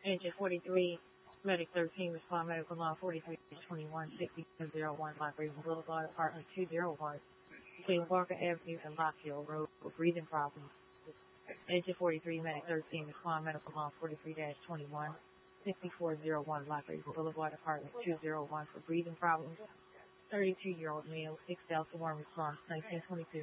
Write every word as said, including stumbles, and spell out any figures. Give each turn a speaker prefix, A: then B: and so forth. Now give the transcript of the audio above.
A: Engine forty-three, Medic thirteen, respond medical law forty-three twenty-one sixty oh one, Black Raven Boulevard, apartment two oh one, between Walker Avenue and Lock Hill Road, for breathing problems. Engine forty-three, Medic thirteen, respond medical law forty-three twenty-one sixty-four oh one, Black Raven Boulevard, apartment two oh one, for breathing problems. thirty-two-year-old male, six Delta one, response nineteen twenty-two.